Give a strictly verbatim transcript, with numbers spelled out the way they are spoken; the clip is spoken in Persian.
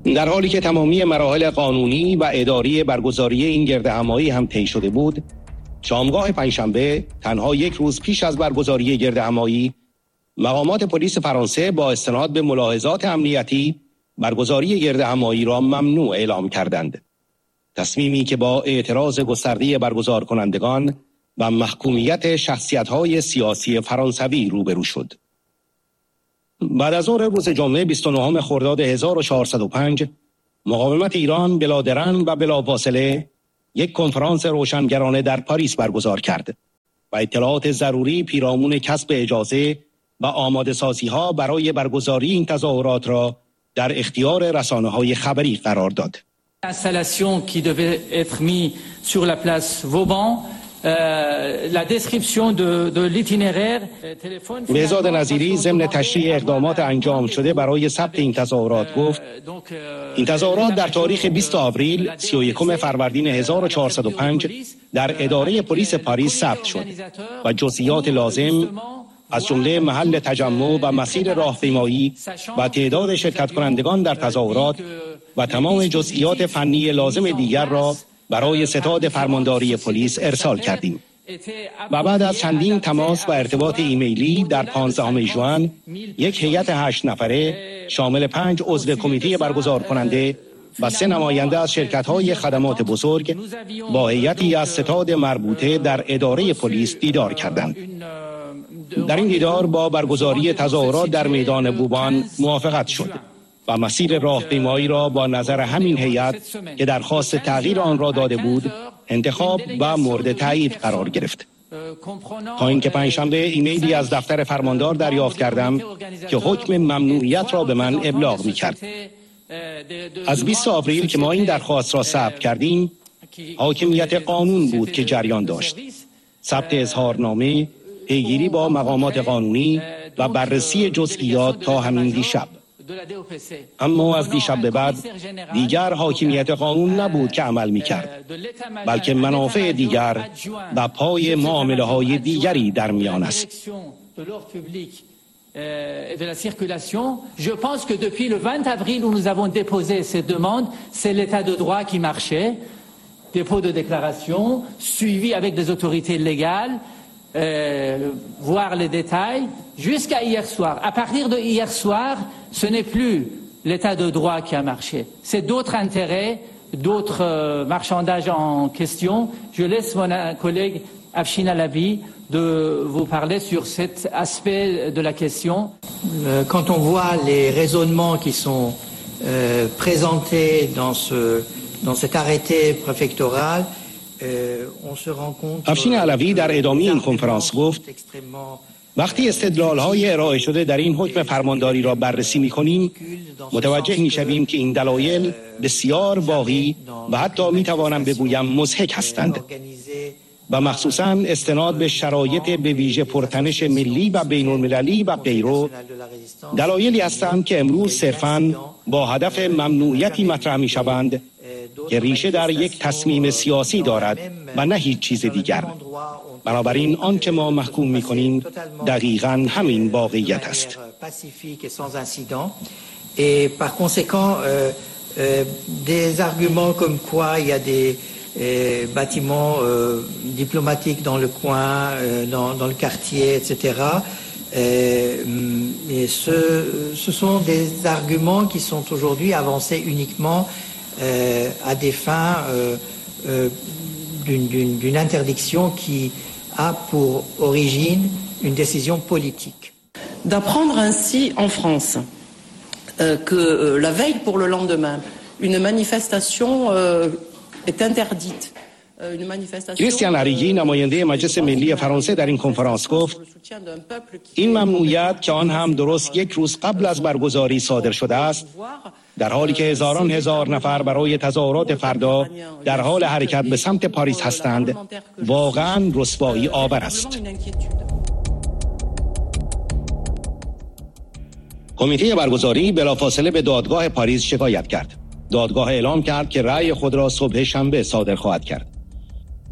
در حالی که تمامی مراحل قانونی و اداری برگزاری این گردهمایی هم طی شده بود، شامگاه پنجشنبه تنها یک روز پیش از برگزاری گردهمایی، مقامات پلیس فرانسه با استناد به ملاحظات امنیتی برگزاری گردهمایی را ممنوع اعلام کردند. تصمیمی که با اعتراض گسترده برگزار کنندگان و محکومیت شخصیت‌های سیاسی فرانسوی روبرو شد. بعد از ظهر روز جمعه بیست و نهم خرداد هزار و چهارصد و پنج، مقاومت ایران بلادرن و بلافاصله یک کنفرانس روشنگرانه در پاریس برگزار کرد و اطلاعات ضروری پیرامون کسب اجازه و آماده سازی ها برای برگزاری این تظاهرات را در اختیار رسانه‌های خبری قرار داد. L'installation qui devait être mise sur la place Vauban, la description de de l'itinéraire. بهزاد نظیری ضمن تشریح اقدامات انجام شده برای ثبت این تظاهرات گفت: این تظاهرات در تاریخ بیست آوریل سی و یکم فروردین هزار و چهارصد و پنج در اداره پلیس پاریس ثبت شد و جزئیات لازم از جمله محل تجمع و مسیر راهپیمایی و تعداد شرکت کنندگان در تظاهرات و تمام جزئیات فنی لازم دیگر را برای ستاد فرمانداری پلیس ارسال کردیم. و بعد از چندین تماس و ارتباط ایمیلی در پانزدهم ژوئن یک هیئت هشت نفره شامل پنج عضو کمیته برگزار کننده و سه نماینده از شرکت‌های خدمات بزرگ با هیئتی از ستاد مربوطه در اداره پلیس دیدار کردند. در این دیدار با برگزاری تظاهرات در میدان بوبان موافقت شد و مسیر راهپیمایی را با نظر همین هیئت که درخواست تغییر آن را داده بود انتخاب و مورد تایید قرار گرفت. تا اینکه پنجشنبه ایمیلی از دفتر فرماندار دریافت کردم که حکم ممنوعیت را به من ابلاغ می‌کرد. از بیست آوریل که ما این درخواست را ثبت کردیم، حاکمیت قانون بود که جریان داشت. ثبت اظهارنامه، پیگیری با مقامات قانونی و بررسی جزئیات تا همین دیشب. اما از دیشب به بعد دیگر حاکمیت قانون نبود که عمل می‌کرد، بلکه منافع دیگر و پای معامله‌های دیگری در میان است. et de la circulation. Je pense que depuis le vingt avril où nous avons déposé ces demandes, c'est l'état de droit qui marchait. Dépôt de déclaration, suivi avec des autorités légales, euh, voir les détails, jusqu'à hier soir. À partir de hier soir, ce n'est plus l'état de droit qui a marché. C'est d'autres intérêts, d'autres euh, marchandages en question. Je laisse mon collègue Afshin Alabi de vous parler sur cet aspect de la question. Quand on voit les raisonnements qui sont euh, présentés dans ce dans cet arrêté préfectoral, euh, on se rend compte. افشین علوی در ادامه این کنفرانس گفت: وقتی استدلال‌های ارائه شده در این حکم فرمانداری را بررسی می‌کنیم، متوجه می‌شویم که این دلایل بسیار واهی و حتی می‌توانم بگویم مضحک هستند. و مخصوصاً استناد به شرایط به ویژه پرتنش ملی و بین‌المللی و غیره، دلایلی هستند که امروز صرفاً با هدف ممنوعیتی مطرح می‌شوند که ریشه در یک تصمیم سیاسی دارد و نه هیچ چیز دیگر. بنابراین آنچه ما محکوم می‌کنیم دقیقاً همین واقعیت است. Et par conséquent, euh, euh, des arguments comme quoi il y a des euh, bâtiments euh, diplomatiques dans le coin, euh, dans, dans le quartier, et cetera. Euh, et ce, ce sont des arguments qui sont aujourd'hui avancés uniquement euh, à des fins euh, euh, d'une, d'une, d'une interdiction qui a pour origine une décision politique. D'apprendre ainsi en France euh, que euh, la veille pour le lendemain, une manifestation euh, est interdite. کریستیان اریگی نماینده مجلس ملی فرانسه در این کنفرانس گفت: این ممنوعیت که آن هم درست یک روز قبل از برگزاری صادر شده است، در حالی که هزاران هزار نفر برای تظاهرات فردا در حال حرکت به سمت پاریس هستند، واقعاً رسوایی آور است. کمیته برگزاری بلافاصله به دادگاه پاریس شکایت کرد. دادگاه اعلام کرد که رأی خود را صبح شنبه صادر خواهد کرد.